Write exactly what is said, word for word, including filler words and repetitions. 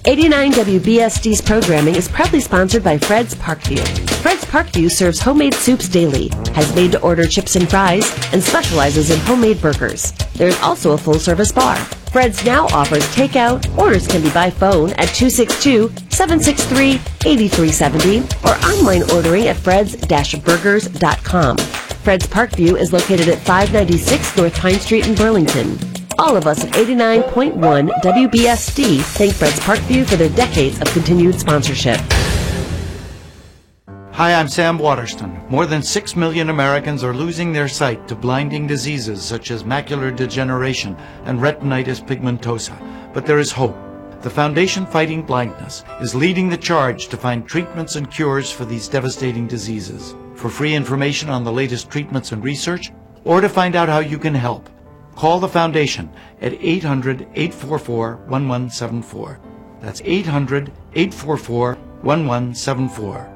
eighty-nine W B S D's programming is proudly sponsored by Fred's Parkview. Fred's Parkview serves homemade soups daily, has made-to-order chips and fries, and specializes in homemade burgers. There's also a full-service bar. Fred's now offers takeout. Orders can be by phone at two six two, seven six three, eight three seven zero or online ordering at freds dash burgers dot com. Fred's Parkview is located at five ninety-six North Pine Street in Burlington. All of us at eighty-nine point one W B S D thank Fred's Parkview for their decades of continued sponsorship. Hi, I'm Sam Waterston. More than six million Americans are losing their sight to blinding diseases such as macular degeneration and retinitis pigmentosa. But there is hope. The Foundation Fighting Blindness is leading the charge to find treatments and cures for these devastating diseases. For free information on the latest treatments and research, or to find out how you can help, call the Foundation at eight hundred, eight four four, one one seven four. That's eight hundred, eight four four, one one seven four.